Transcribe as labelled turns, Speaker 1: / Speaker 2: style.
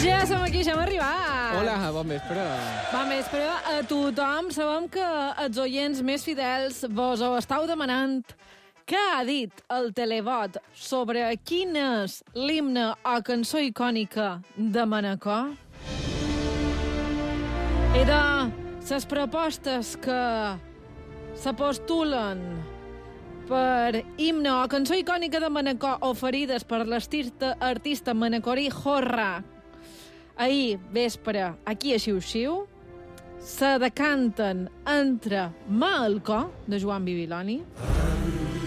Speaker 1: Ja som aquí, ja hem arribat.
Speaker 2: Hola, bon vespre.
Speaker 1: Bon vespre a tothom. Sabem que els oients més fidels vos ho estàu demanant. Què ha dit el televot sobre quin és l'himne o cançó icònica de Manacor? I de les propostes que s'apostulen per himne o cançó icònica de Manacor oferides per l'artista manacorí Jorra ahir vespre aquí a Xiu-Xiu, se decanten entre Malcor, de Joan Bibiloni,